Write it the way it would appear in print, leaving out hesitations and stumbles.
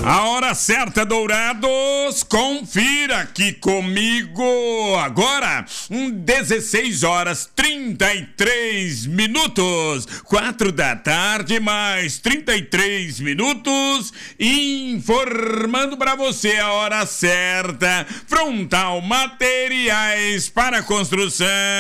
A hora certa, Dourados, confira aqui comigo. Agora, 16 horas 33 minutos, 4 da tarde, mais 33 minutos, informando para você a hora certa. Frontal Materiais para Construção.